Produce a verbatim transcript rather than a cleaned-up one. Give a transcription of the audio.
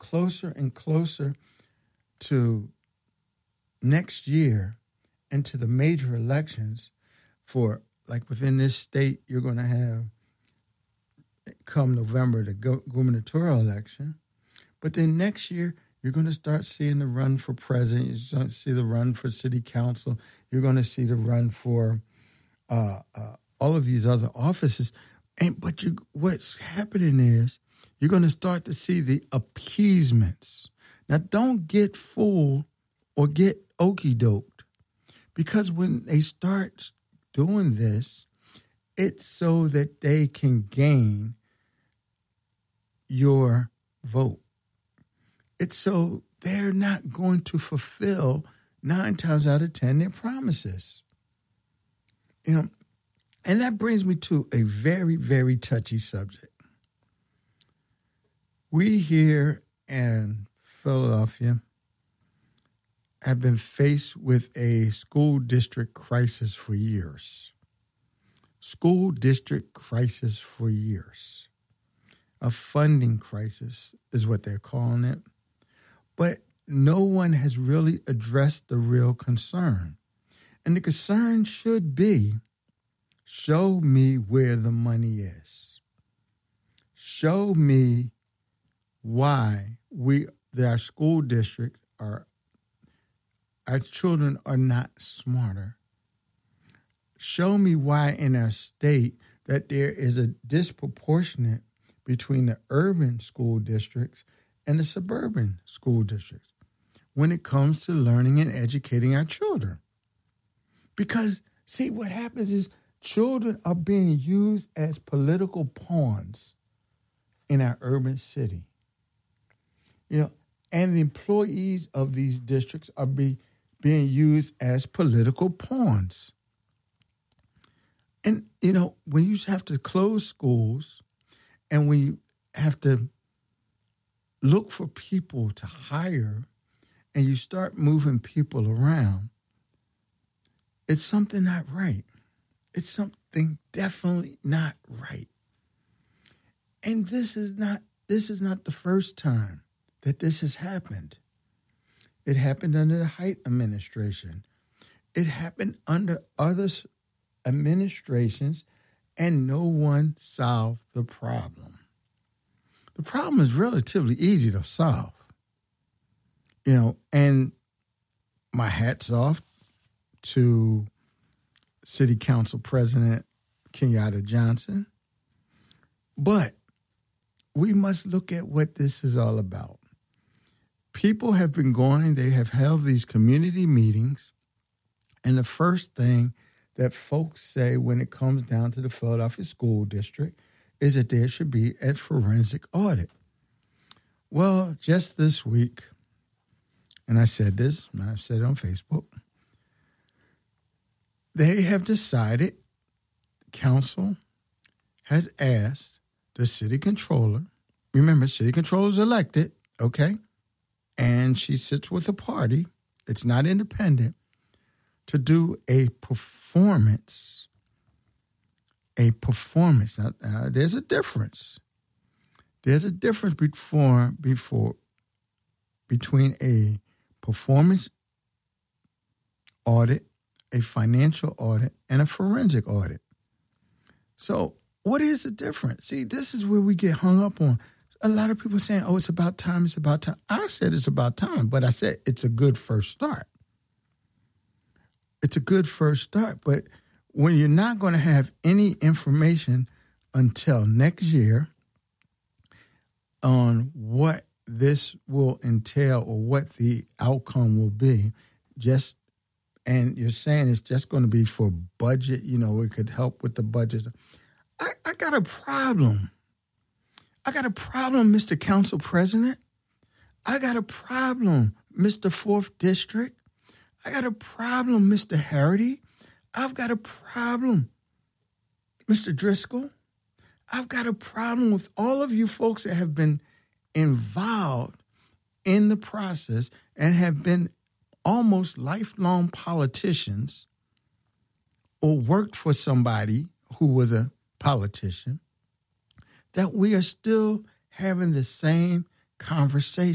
closer and closer to next year and to the major elections for, like within this state, you're going to have, come November, the gu- gubernatorial election. But then next year, you're going to start seeing the run for president. You're going to see the run for city council. You're going to see the run for uh, uh, all of these other offices. And but you, what's happening is you're going to start to see the appeasements. Now, don't get fooled or get okey-doked, because when they start doing this, it's so that they can gain your vote. It's so they're not going to fulfill nine times out of ten their promises. You know, and that brings me to a very, very touchy subject. We here in Philadelphia have been faced with a school district crisis for years. School district crisis for years. A funding crisis is what they're calling it. But no one has really addressed the real concern. And the concern should be, show me where the money is. Show me why we, our school districts are, our children are not smarter. Show me why in our state that there is a disproportionate between the urban school districts and the suburban school districts when it comes to learning and educating our children. Because, see, what happens is children are being used as political pawns in our urban city. You know, and the employees of these districts are be, being used as political pawns. And, you know, when you have to close schools and when you have to look for people to hire and you start moving people around, it's something not right. It's something definitely not right. And this is not this is not the first time that this has happened. It happened under the Haidt administration. It happened under other administrations, and no one solved the problem. The problem is relatively easy to solve. You know, and my hat's off to City Council President Kenyatta Johnson. But we must look at what this is all about. People have been going, they have held these community meetings, and the first thing that folks say when it comes down to the Philadelphia School District is that there should be a forensic audit. Well, just this week, and I said this, and I said it on Facebook, they have decided, council has asked the city controller, remember, city controller is elected, okay, and she sits with a party, it's not independent, to do a performance, a performance. Now, uh, there's a difference. There's a difference before, before, between a performance audit, a financial audit, and a forensic audit. So what is the difference? See, this is where we get hung up on. A lot of people saying, oh, it's about time, it's about time. I said it's about time, but I said it's a good first start. It's a good first start, but when you're not going to have any information until next year on what this will entail or what the outcome will be, just and you're saying it's just going to be for budget, you know, it could help with the budget. I, I got a problem. I got a problem, Mister Council President. I got a problem, Mister Fourth District. I got a problem, Mister Harity. I've got a problem, Mister Driscoll. I've got a problem with all of you folks that have been involved in the process and have been almost lifelong politicians or worked for somebody who was a politician, that we are still having the same conversation.